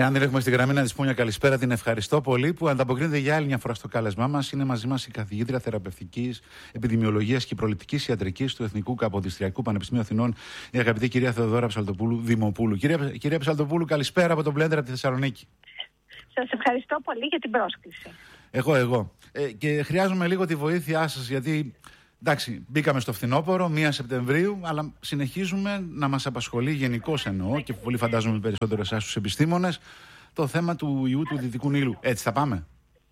Εάν δεν έχουμε στην γραμμή να της πούμε μια καλησπέρα, την ευχαριστώ πολύ που ανταποκρίνεται για άλλη μια φορά στο κάλεσμά μας. Είναι μαζί μας η καθηγήτρια θεραπευτικής επιδημιολογίας και προληπτικής ιατρικής του Εθνικού Καποδιστριακού Πανεπιστημίου Αθηνών, η αγαπητή κυρία Θεοδώρα Ψαλτοπούλου Δημοπούλου. Κυρία Ψαλτοπούλου, καλησπέρα από τον Blender από τη Θεσσαλονίκη. Σας ευχαριστώ πολύ για την πρόσκληση. Εγώ. Και χρειάζομαι λίγο τη βοήθειά σας, γιατί εντάξει, μπήκαμε στο φθινόπωρο 1 Σεπτεμβρίου, αλλά συνεχίζουμε να μας απασχολεί γενικώς, εννοώ, και πολύ φαντάζομαι περισσότερο εσάς τους επιστήμονες, το θέμα του ιού του Δυτικού Νείλου. Έτσι θα πάμε?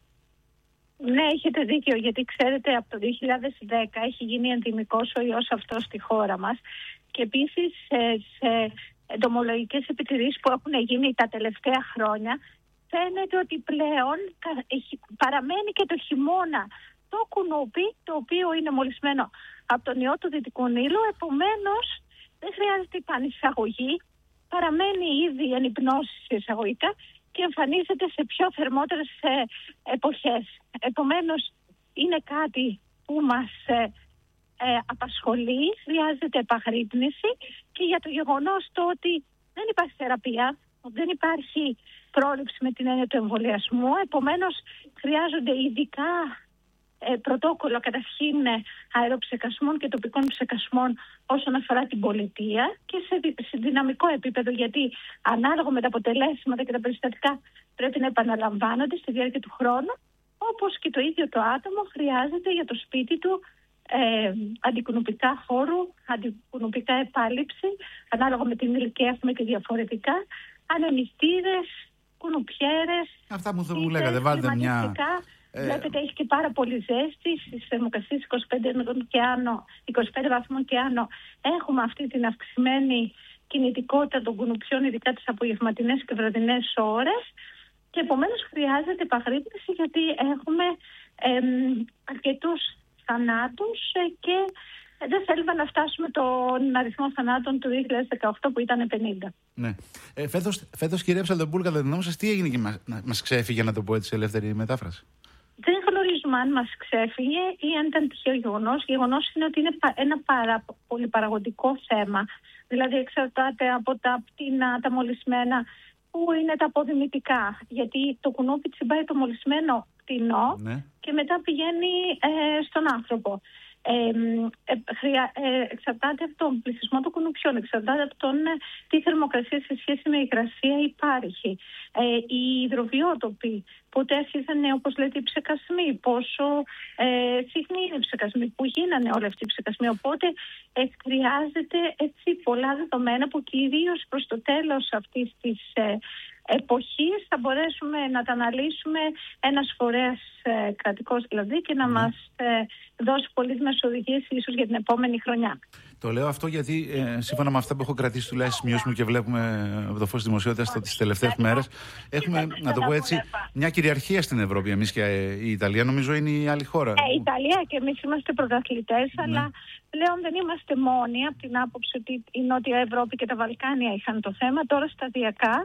Ναι, έχετε δίκιο, γιατί ξέρετε από το 2010 έχει γίνει ενδημικός ο ιός αυτός στη χώρα μας και επίσης σε εντομολογικές επιτηρήσεις που έχουν γίνει τα τελευταία χρόνια φαίνεται ότι πλέον παραμένει και το χειμώνα το κουνούπι, το οποίο είναι μολυσμένο από τον ιό του Δυτικού Νείλου, επομένως δεν χρειάζεται επανεισαγωγή, παραμένει ήδη εν υπνώση εισαγωγικά και εμφανίζεται σε πιο θερμότερες εποχές. Επομένως είναι κάτι που μας απασχολεί, χρειάζεται επαγρύπνηση και για το γεγονός το ότι δεν υπάρχει θεραπεία, δεν υπάρχει πρόληψη με την έννοια του εμβολιασμού, επομένως χρειάζονται ειδικά πρωτόκολλο καταρχήν αεροψεκασμών και τοπικών ψεκασμών όσον αφορά την πολιτεία και σε δυναμικό επίπεδο, γιατί ανάλογα με τα αποτελέσματα και τα περιστατικά πρέπει να επαναλαμβάνονται στη διάρκεια του χρόνου, όπως και το ίδιο το άτομο χρειάζεται για το σπίτι του αντικουνουπικά χώρου, αντικουνουπικά επάλυψη, ανάλογα με την ηλικία έχουμε και διαφορετικά, ανεμιστήρες, κουνουπιέρες. Αυτά που μου λέγατε, βάλτε μια... Βλέπετε, έχει και πάρα πολύ ζέστη. Στις θερμοκρασίες 25 βαθμών και άνω έχουμε αυτή την αυξημένη κινητικότητα των κουνουπιών, ειδικά τις απογευματινές και βραδινές ώρες. Και επομένως χρειάζεται επαγρύπνηση, γιατί έχουμε αρκετούς θανάτους και δεν θέλουμε να φτάσουμε τον αριθμό θανάτων του 2018 που ήταν 50. Ναι. Φέτος, κυρία Ψαλτοπούλου, κατά τη γνώμη σας, τι έγινε και μας ξέφυγε, να το πω έτσι σε ελεύθερη μετάφραση? Δεν γνωρίζουμε αν μας ξέφυγε ή αν ήταν τυχαίο γεγονός. Γεγονός είναι ότι είναι ένα πολύ παραγωγικό θέμα. Δηλαδή εξαρτάται από τα πτηνά, τα μολυσμένα, που είναι τα αποδημητικά. Γιατί το κουνούπι τσιμπάει το μολυσμένο πτηνό, ναι, και μετά πηγαίνει στον άνθρωπο. Εξαρτάται από τον πληθυσμό των κουνουπιών, εξαρτάται από τι θερμοκρασία σε σχέση με υγρασία υπάρχει, οι υδροβιότοποι, πότε αρχίζανε, όπως λέτε, οι ψεκασμοί, πόσο συχνοί είναι οι ψεκασμοί, που γίνανε όλοι αυτοί οι ψεκασμοί. Οπότε χρειάζεται έτσι πολλά δεδομένα που κυρίως προς το τέλος αυτής της εποχής θα μπορέσουμε να τα αναλύσουμε, ένας φορέας κρατικός δηλαδή, και να μας δώσει πολύτιμες οδηγίες ίσως για την επόμενη χρονιά. Το λέω αυτό γιατί σύμφωνα με αυτά που έχω κρατήσει τουλάχιστον σημειώσεις μου και βλέπουμε από το φως της δημοσιότητας τις τελευταίες μέρες, έχουμε, να το πω έτσι, μια κυριαρχία στην Ευρώπη. Εμείς και η Ιταλία νομίζω είναι η άλλη χώρα. Η Ιταλία και εμείς είμαστε πρωταθλητές, ναι, αλλά πλέον δεν είμαστε μόνοι από την άποψη ότι η Νότια Ευρώπη και τα Βαλκάνια είχαν το θέμα. Τώρα σταδιακά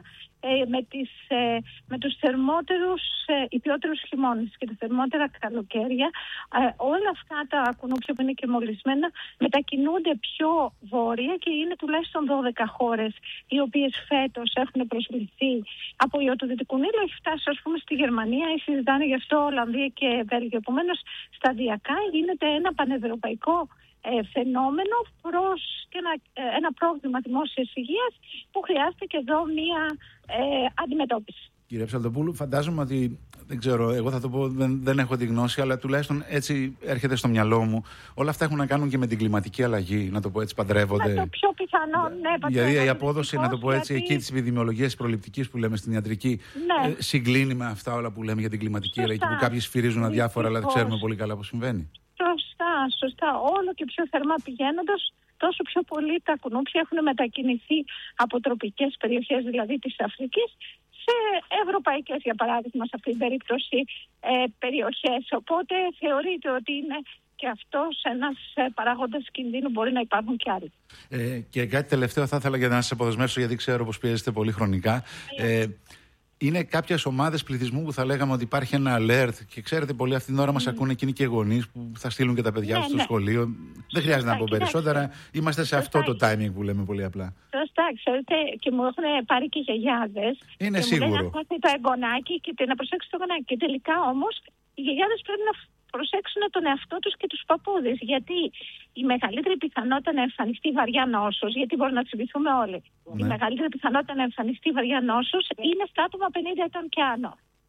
με τους θερμότερους, υπιότερους χειμώνες και τα θερμότερα καλοκαίρια, όλα αυτά τα κουνούπια που είναι και μολυσμένα μετακινούνται πιο βόρεια και είναι τουλάχιστον 12 χώρες οι οποίες φέτος έχουν προσβληθεί από ιό του Δυτικού Νείλου. Έχει φτάσει, ας πούμε, στη Γερμανία ή συζητάνε γι' αυτό Ολλανδία και Βέλγιο. Επομένως, σταδιακά γίνεται ένα πανευρωπαϊκό φαινόμενο προς και ένα πρόβλημα δημόσιας υγείας που χρειάζεται και εδώ μία αντιμετώπιση. Κύριε Ψαλτοπούλου, φαντάζομαι ότι, δεν ξέρω, εγώ θα το πω, δεν έχω τη γνώση, αλλά τουλάχιστον έτσι έρχεται στο μυαλό μου. Όλα αυτά έχουν να κάνουν και με την κλιματική αλλαγή, να το πω έτσι, παντρεύονται. Το πιο πιθανό, ναι. Δηλαδή η απόδοση, να το πω έτσι, εκεί της επιδημιολογίας προληπτικής που λέμε στην ιατρική, ναι, συγκλίνει με αυτά όλα που λέμε για την κλιματική αλλαγή, που κάποιοι σφυρίζουν αδιάφορα, αλλά δεν ξέρουμε πολύ καλά πώς συμβαίνει. Σωστά. Όλο και πιο θερμά πηγαίνοντας, τόσο πιο πολύ τα κουνούπια έχουν μετακινηθεί από τροπικές περιοχές, δηλαδή της Αφρικής, σε ευρωπαϊκές, για παράδειγμα, σε αυτή την περίπτωση, περιοχές. Οπότε θεωρείται ότι είναι και αυτός ένας παράγοντας κινδύνου, μπορεί να υπάρχουν και άλλοι. Και κάτι τελευταίο θα ήθελα για να σας αποδεσμεύσω, γιατί ξέρω πως πιέζετε πολύ χρονικά. Είναι κάποιες ομάδες πληθυσμού που θα λέγαμε ότι υπάρχει ένα alert και ξέρετε, πολύ αυτή την ώρα μας ακούνε εκείνοι και γονείς που θα στείλουν και τα παιδιά τους στο σχολείο. Δεν χρειάζεται να πω περισσότερα. Είμαστε σε αυτό το timing που λέμε πολύ απλά. Σωστά. ξέρετε, και μου έχουν πάρει και γιαγιάδες. Είναι και σίγουρο. Μου λένε να πάρει το εγγονάκι και να προσέξει το εγγονάκι. Και τελικά όμως οι γιαγιάδες πρέπει να προσέξουν τον εαυτό τους και τους παππούδες. Γιατί η μεγαλύτερη πιθανότητα να εμφανιστεί βαριά νόσος, γιατί μπορεί να θυμηθούμε όλοι, η μεγαλύτερη πιθανότητα να εμφανιστεί βαριά νόσος είναι στα άτομα 50 ετών και άνω.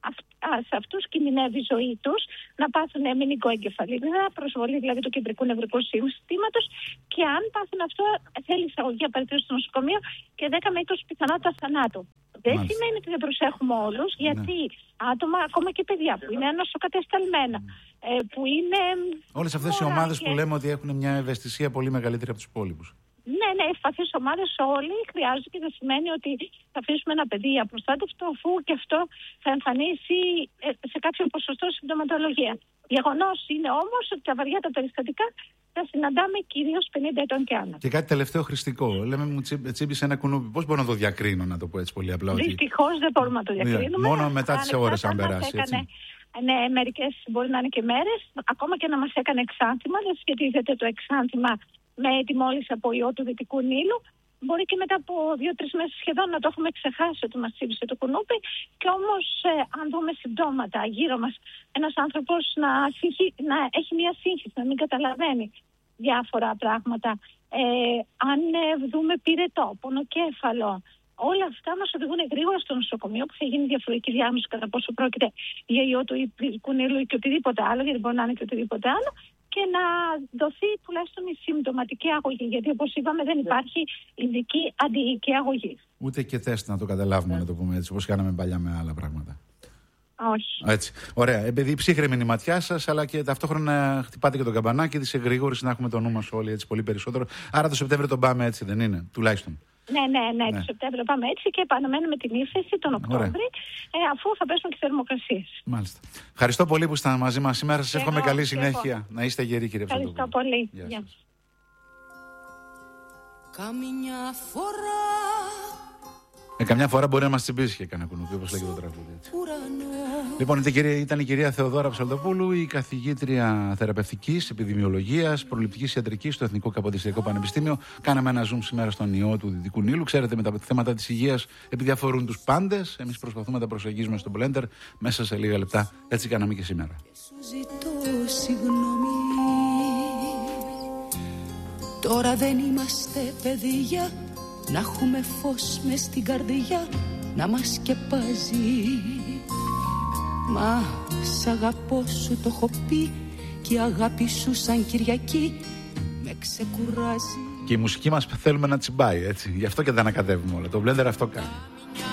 Σε αυτούς κινδυνεύει η ζωή τους να πάθουν μηνυκοεγκεφαλίτιδα, προσβολή δηλαδή του κεντρικού νευρικού συστήματος, και αν πάθουν αυτό θέλει εισαγωγή απαραίτητο στο νοσοκομείο και 10 με 20 πιθανότητα θανάτου. Δεν σημαίνει ότι δεν προσέχουμε όλους, γιατί άτομα, ακόμα και παιδιά που είναι νοσοκατεσταλμένα, που είναι... Όλες αυτές οι ομάδες που λέμε ότι έχουν μια ευαισθησία πολύ μεγαλύτερη από τους υπόλοιπους. Ναι, ευπαθείς ομάδες όλοι χρειάζονται, και δεν σημαίνει ότι θα αφήσουμε ένα παιδί απροστάτευτο, αφού και αυτό θα εμφανίσει σε κάποιο ποσοστό συμπτωματολογία. Γεγονός είναι όμως ότι τα βαριά τα περιστατικά τα συναντάμε κυρίως 50 ετών και άνω. Και κάτι τελευταίο χρηστικό. Λέμε, μου τσίμπησε ένα κουνούπι. Πώς μπορώ να το διακρίνω, να το πω έτσι πολύ απλά? Δυστυχώς δεν μπορούμε να το διακρίνουμε. Μόνο μετά τις ώρες, αν περάσει. Ναι, μερικές μπορεί να είναι και μέρες. Ακόμα και να μας έκανε εξάνθημα, δεν σχετίζεται το εξάνθημα με τη μόλις από ιό του Δυτικού Νείλου. Μπορεί και μετά από 2-3 μέρες σχεδόν να το έχουμε ξεχάσει ότι μας τσίμπησε το κουνούπι. Και όμως, αν δούμε συμπτώματα γύρω μας, ένας άνθρωπος να έχει μια σύγχυση, να μην καταλαβαίνει διάφορα πράγματα, αν δούμε πυρετό, πονοκέφαλο, όλα αυτά μας οδηγούν γρήγορα στο νοσοκομείο, που θα γίνει διαφορετική διάγνωση κατά πόσο πρόκειται για ιό του Δυτικού Νείλου ή και οτιδήποτε άλλο, γιατί μπορεί να είναι και οτιδήποτε άλλο, και να δοθεί τουλάχιστον η συμπτωματική αγωγή. Γιατί, όπως είπαμε, δεν υπάρχει ειδική αντιϊκή αγωγή. Ούτε και τεστ να το καταλάβουμε, να το πούμε έτσι, όπως κάναμε παλιά με άλλα πράγματα. Όχι. Έτσι. Ωραία. Επειδή ψύχρεμη είναι η ματιά σας, αλλά και ταυτόχρονα χτυπάτε και τον καμπανάκι της εγρήγορης, να έχουμε το νου μας όλοι έτσι πολύ περισσότερο. Άρα το Σεπτέμβριο τον πάμε έτσι, δεν είναι? Τουλάχιστον. Ναι. Το Σεπτέμβριο πάμε έτσι και επαναμένουμε την ύφεση τον Οκτώβρη, αφού θα πέσουν και θερμοκρασίες. Μάλιστα. Ευχαριστώ πολύ που ήσασταν μαζί μας σήμερα. Σας εύχομαι καλή συνέχεια. Να είστε γεροί, κύριε Ψαλτοπούλου. Ευχαριστώ πολύ. Γεια σας. Καμιά φορά. Καμιά φορά μπορεί να μας τσιμπήσει και κανένα κουνούπι, όπως λέγεται το τραγούδι. Λοιπόν, ήταν η κυρία Θεοδώρα Ψαλτοπούλου, η καθηγήτρια θεραπευτικής επιδημιολογίας, προληπτικής ιατρικής στο Εθνικό Καποδιστριακό Πανεπιστήμιο. Κάναμε ένα zoom σήμερα στον ιό του Δυτικού Νείλου. Ξέρετε, με τα θέματα της υγείας, επειδή αφορούν τους πάντες, εμείς προσπαθούμε να τα προσεγγίσουμε στο Blender μέσα σε λίγα λεπτά. Έτσι κάναμε και σήμερα. Σου ζητώ συγγνώμη. Τώρα δεν είμαστε παιδιά, να έχουμε φως μες στην καρδιά να μας σκεπάζει. Μα σ' αγαπώ, σου το έχω πει, και η αγάπη σου σαν Κυριακή με ξεκουράζει. Και η μουσική μας θέλουμε να τσιμπάει, έτσι. Γι' αυτό και τα ανακατεύουμε όλα. Το Blender αυτό κάνει.